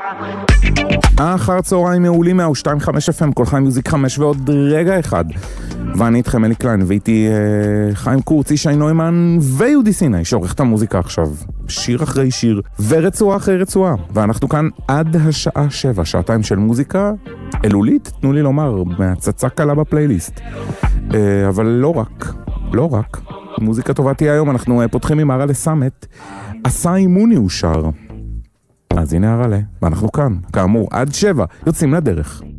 אחר צהריים מעולים מהו 2.5 FM, כל חיים מיוזיק 5 ועוד רגע אחד. ואני איתכם אלי קליין, והייתי חיים קורצי, שי נוימן ויהודי סיני, שעורך את המוזיקה עכשיו. שיר אחרי שיר ורצועה אחרי רצועה. ואנחנו כאן עד השעה 7, שעתיים של מוזיקה אלולית, תנו לי לומר, מהצצה קלה בפלייליסט. אבל לא רק. מוזיקה טובה תהיה היום, אנחנו פותחים עם הרלה סמט. עשה אימוני הוא שר. אז הנה הרלה, ואנחנו כאן, כאמור, עד 7, יוצאים לדרך.